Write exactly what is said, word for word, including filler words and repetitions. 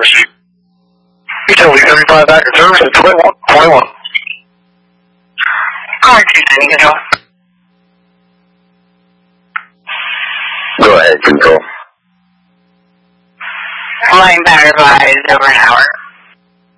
service. Utility seventy-five back in service at twenty-one twenty-one. Alright, Tuesday, control. Go ahead, control. Line battery is over an hour.